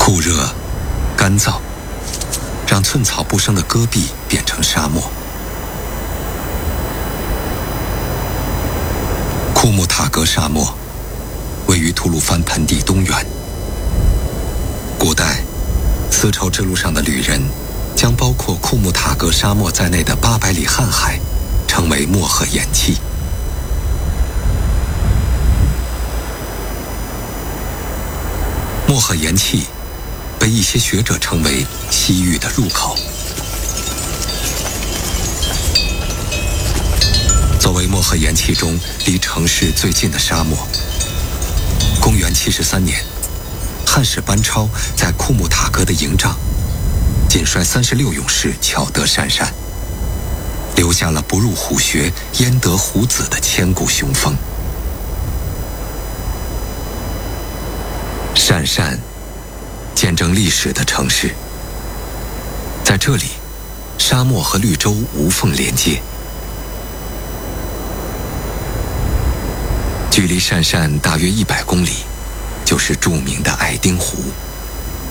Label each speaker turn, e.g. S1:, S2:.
S1: 酷热、干燥，让寸草不生的戈壁变成沙漠。库木塔格沙漠位于吐鲁番盆地东缘。古代，丝绸之路上的旅人将包括库木塔格沙漠在内的800里瀚海称为漠河盐气。漠河盐气被一些学者称为西域的入口。作为漠河盐气中离城市最近的沙漠，公元73年，汉使班超在库木塔格的营帐仅率36勇士巧得鄯善，留下了不入虎穴焉得虎子的千古雄风。鄯善，见证历史的城市，在这里，沙漠和绿洲无缝连接。距离鄯善大约100公里，就是著名的爱丁湖。